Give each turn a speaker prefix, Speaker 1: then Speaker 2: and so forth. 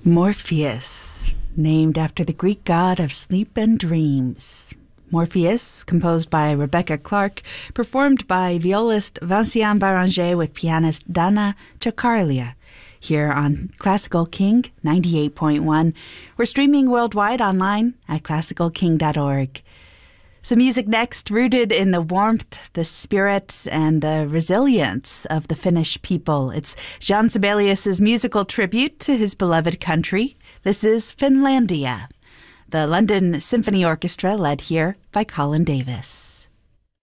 Speaker 1: Morpheus, named after the Greek god of sleep and dreams. Morpheus, composed by Rebecca Clark, performed by violist Vincent Baranger with pianist Dana Chakarlia. Here on Classical King 98.1. We're streaming worldwide online at classicalking.org. Some music next, rooted in the warmth, the spirit, and the resilience of the Finnish people. It's Jean Sibelius' musical tribute to his beloved country. This is Finlandia, the London Symphony Orchestra led here by Colin Davis.